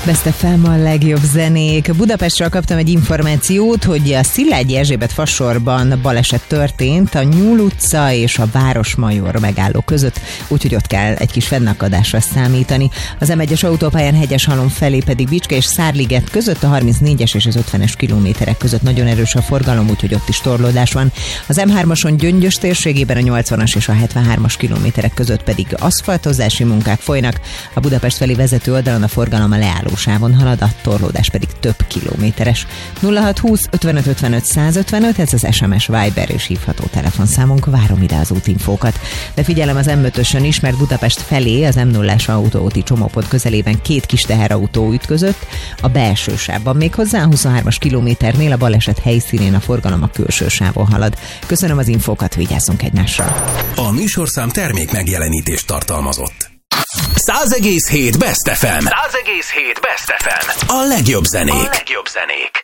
Best FM a legjobb zenék. Budapestről kaptam egy információt, hogy a Szilágyi Erzsébet fasorban baleset történt a Nyúl utca és a Városmajor megálló között, úgyhogy ott kell egy kis fennakadásra számítani. Az M1-es autópályán Hegyeshalom felé pedig Bicske és Szárliget között a 34-es és az 50-es kilométerek között nagyon erős a forgalom, úgyhogy ott is torlódás van. Az M3-ason Gyöngyös térségében a 80-as és a 73-as kilométerek között pedig aszfaltozási munkák folynak. A Budapest felé vezető oldalon a forgalom a leállósávon halad, a torlódás pedig több kilométeres. 0620 55 55 155, ez az SMS, Viber és hívható telefonszámunk, várom ide az útinfókat. De figyelem az M5-ösön is, mert Budapest felé az M0-as autóúti csomópont közelében két kis teherautó ütközött, a belső sávban, méghozzá a 23-as kilométernél a baleset helyszínén a forgalom a külső sávon halad. Köszönöm az infókat, vigyázzunk egymásra. A műsorszám termék megjelenítést tartalmazott. 100,7 Best FM. 100,7 Best FM. A legjobb zenék.